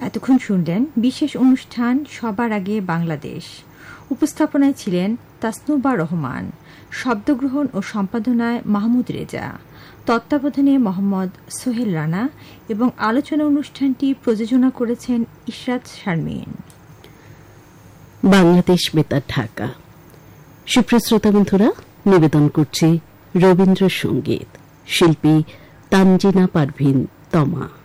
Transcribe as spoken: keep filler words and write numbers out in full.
এতক্ষণ শুনলেন বিশেষ অনুষ্ঠান সবার আগে বাংলাদেশ। উপস্থাপনায় ছিলেন তাসনুবা রহমান, শব্দগ্রহণ ও সম্পাদনায় মাহমুদ রেজা, তত্ত্বাবধানে মোহাম্মদ সোহেল রানা এবং আলোচনা অনুষ্ঠানটি প্রযোজনা করেছেন ইশরাত শারমিন। বাংলাদেশ বেতার ঢাকা। সুপ্রিয় শ্রোতা বন্ধুরা, নিবেদন করছি রবীন্দ্রসঙ্গীত। শিল্পী তানজিনা পারভিন তমা।